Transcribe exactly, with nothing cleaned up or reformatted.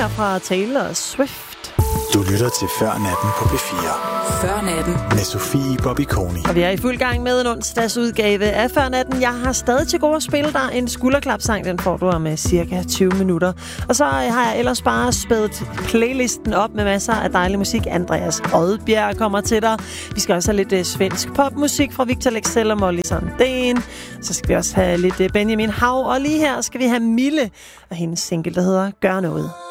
her fra Taylor Swift. Du lytter til Før Natten på P fire. Før Natten. Med Sofie Bobby-Koni. Og vi er i fuld gang med en onsdagsudgave af Før Natten. Jeg har stadig til gode at spille dig en skulderklapsang. Den får du om cirka tyve minutter. Og så har jeg ellers bare spædet playlisten op med masser af dejlig musik. Andreas Odbjerg kommer til dig. Vi skal også have lidt uh, svensk popmusik fra Victor Leksell og Molly Sandén. Så skal vi også have lidt uh, Benjamin Hav. Og lige her skal vi have Mille og hendes single, der hedder Gør Noget.